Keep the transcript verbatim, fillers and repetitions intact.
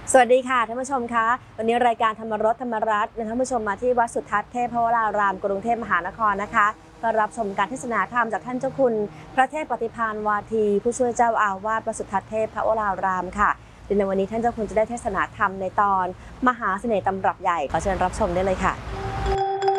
สวัสดีค่ะท่านผู้ชมคะวันนี้รายการธรรมรสธรรมรัตน์นำท่านผู้ชมมาที่วัดสุทัศน์เทพวรารามกรุงเทพมหานครนะคะก็รับชมการเทศนาธรรมจากท่านเจ้าคุณพระเทพปฏิภาณวาทีผู้ช่วยเจ้าอาวาสวัดสุทัศน์เทพวรารามค่ะในวันนี้ท่านเจ้าคุณจะได้เทศนาธรรมในตอนมหาเสน่ห์ตำรับใหญ่ขอเชิญรับชมได้เลยค่ะ